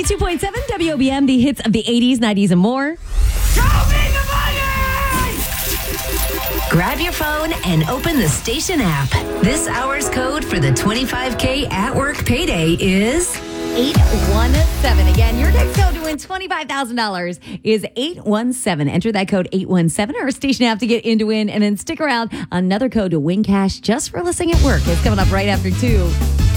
92.7 WOBM, the hits of the 80s, 90s, and more. Grab your phone and open the station app. This hour's code for the 25K at work payday is 817. Again, your next code to win $25,000 is 817. Enter that code 817 or station app to get in to win, and then stick around. Another code to win cash just for listening at work is coming up right after 2.